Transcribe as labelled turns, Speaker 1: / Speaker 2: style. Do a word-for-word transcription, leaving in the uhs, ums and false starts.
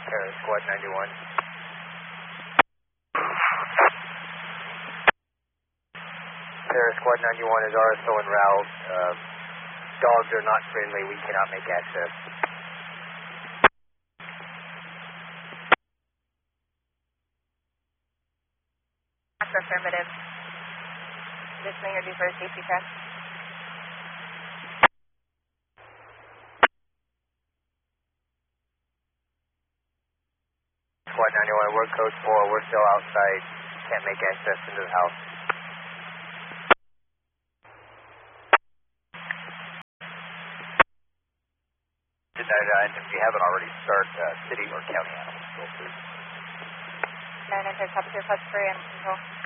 Speaker 1: Sierra Squad ninety-one. Sierra Squad ninety-one is R S O en route. Uh, dogs are not friendly. We cannot make access.
Speaker 2: Affirmative. This thing or do for a safety check.
Speaker 1: Squad ninety-one, we're code four. We're still outside. Can't make access into the house.
Speaker 3: And if you haven't already, start uh, city or county animals.
Speaker 2: nine nine five, copy to request for animal control.